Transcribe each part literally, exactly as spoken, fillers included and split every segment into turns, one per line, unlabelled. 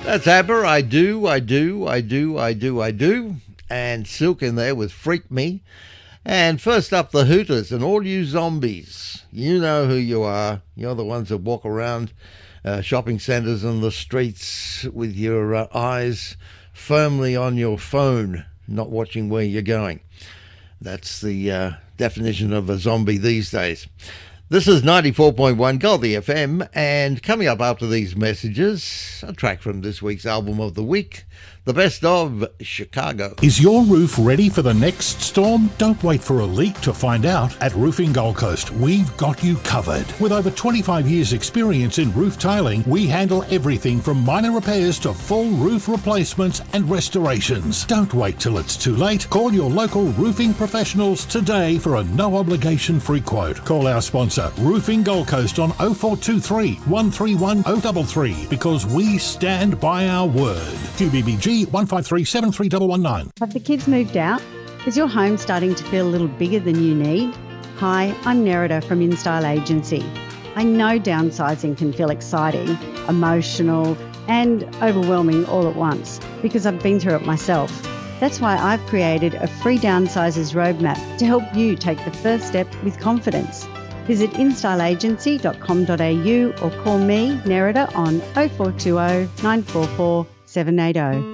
That's ABBA, I Do, I Do, I Do, I Do, I Do. And Silk in there with Freak Me. And first up, the Hooters and all you zombies. You know who you are. You're the ones that walk around uh, shopping centres and the streets with your uh, eyes firmly on your phone, not watching where you're going. That's the uh, definition of a zombie these days. This is ninety-four point one Goldie F M, and coming up after these messages, a track from this week's album of the week, the best of Chicago.
Is your roof ready for the next storm? Don't wait for a leak to find out. At Roofing Gold Coast, we've got you covered. With over twenty-five years experience in roof tiling, we handle everything from minor repairs to full roof replacements and restorations. Don't wait till it's too late. Call your local roofing professionals today for a no-obligation free quote. Call our sponsor, Roofing Gold Coast, on oh four two three, one three one, oh three three, because we stand by our word. Q B B G one five three seven three one one nine.
Have the kids moved out? Is your home starting to feel a little bigger than you need? Hi, I'm Nerida from InStyle Agency. I know downsizing can feel exciting, emotional, and overwhelming all at once because I've been through it myself. That's why I've created a free downsizers roadmap to help you take the first step with confidence. Visit in style agency dot com dot a u or call me, Nerida, on oh four two oh, nine four four, seven eight oh.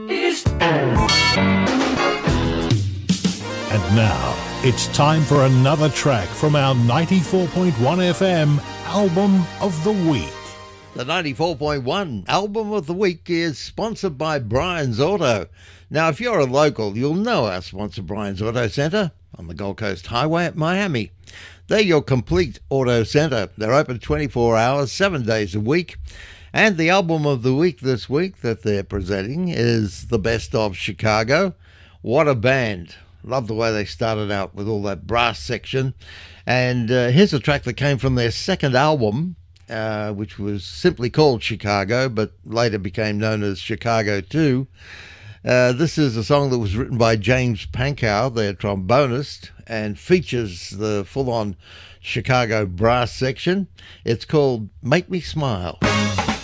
And now, it's time for another track from our ninety-four point one F M Album of the Week.
The ninety-four point one Album of the Week is sponsored by Brian's Auto. Now, if you're a local, you'll know our sponsor, Brian's Auto Centre, on the Gold Coast Highway at Miami. They're your complete auto centre. They're open twenty-four hours, seven days a week. And the album of the week this week that they're presenting is The Best of Chicago. What a band. Love the way they started out with all that brass section. And uh, here's a track that came from their second album, uh, which was simply called Chicago, but later became known as Chicago two. Uh, this is a song that was written by James Pankow, their trombonist, and features the full-on Chicago brass section. It's called Make Me Smile.